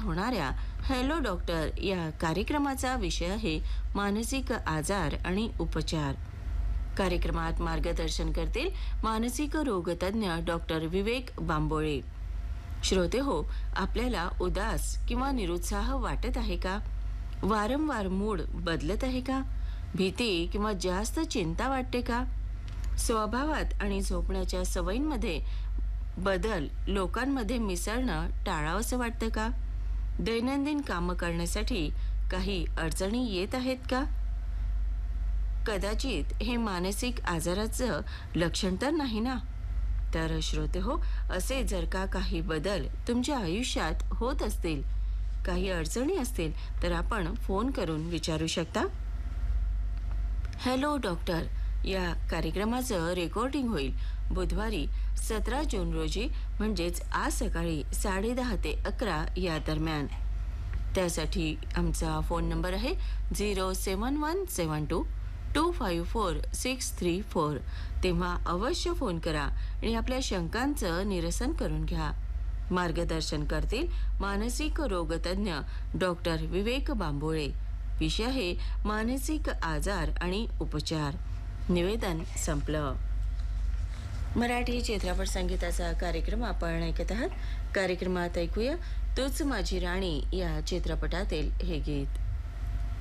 होणाऱ्या hello doctor या कार्यक्रमाचा विषय आहे मानसिक आजार आणि उपचार. कार्यक्रमात मार्गदर्शन करतील मानसिक रोगतज्ञ डॉक्टर विवेक बांबोळे. श्रोते हो, आपल्याला उदास किंवा निरुत्साह वाटत आहे का? वारंवार मूड बदलत आहे का? भीती किंवा जास्त चिंता वाटते का? स्वभावात आणि झोपण्याच्या सवयींमध्ये बदल लोकांमध्ये मिसळणं टाळावंसं वाटतं का? दैनंदिन कामं करण्यासाठी काही अडचणी येत आहेत का? कदाचित हे मानसिक आजाराचं लक्षण तर नाही ना? तर श्रोते हो, असे जर का काही बदल तुमच्या आयुष्यात होत असतील, काही अडचणी असतील, तर आपण फोन करून विचारू शकता. हॅलो डॉक्टर या कार्यक्रमाचं रेकॉर्डिंग होईल बुधवारी 17 जून रोजी, म्हणजेच आज सकाळी 10:30 ते 11 या दरम्यान. त्यासाठी आमचा फोन नंबर आहे 07172254634. तेव्हा अवश्य फोन करा आणि आपल्या शंकांचं निरसन करून घ्या. मार्गदर्शन करतील मानसिक रोगतज्ञ डॉक्टर विवेक बांबोळे. विषय आहे मानसिक आजार आणि उपचार. निवेदन संपलं. मराठी चित्रपट संगीताचा कार्यक्रम आपण ऐकत आहात. कार्यक्रमात ऐकूया तूच माझी राणी या चित्रपटातील हे गीत.